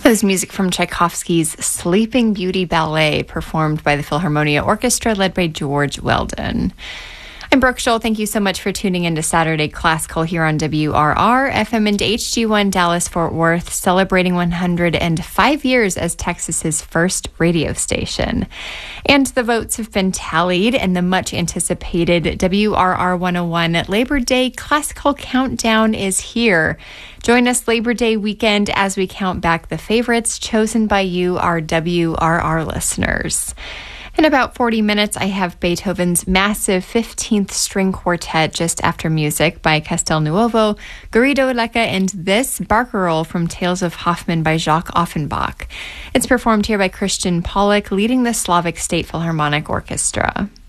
That was music from Tchaikovsky's Sleeping Beauty Ballet, performed by the Philharmonia Orchestra, led by George Weldon. I'm Brooke Scholl. Thank you so much for tuning in to Saturday Classical here on WRR, FM and HG1 Dallas-Fort Worth, celebrating 105 years as Texas's first radio station. And the votes have been tallied, and the much-anticipated WRR 101 Labor Day Classical Countdown is here. Join us Labor Day weekend as we count back the favorites chosen by you, our WRR listeners. In about 40 minutes, I have Beethoven's massive 15th string quartet just after music by Castelnuovo, Guido Lecca, and this Barcarolle from Tales of Hoffmann by Jacques Offenbach. It's performed here by Christian Pollock, leading the Slavic State Philharmonic Orchestra.